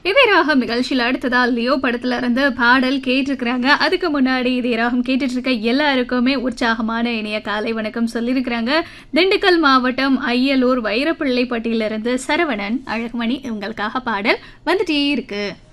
இதே ராகம் நிகழ்ச்சியில் அடுத்ததா லியோ படத்துல இருந்து பாடல் கேட்டிருக்கிறாங்க. அதுக்கு முன்னாடி இதே ராகம் கேட்டுட்டு இருக்க எல்லாருக்குமே உற்சாகமான இனிய காலை வணக்கம் சொல்லியிருக்கிறாங்க. திண்டுக்கல் மாவட்டம் ஐயலூர் வைரப்பிள்ளைப்பட்டியிலிருந்து சரவணன் அழகுமணி. இவங்களுக்காக பாடல் வந்துட்டே இருக்கு.